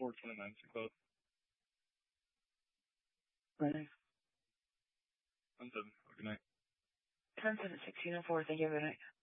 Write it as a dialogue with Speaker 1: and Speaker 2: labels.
Speaker 1: 429 to close.
Speaker 2: Running.
Speaker 1: 17. Good night.
Speaker 2: 10-7-1604. Thank you. Good night.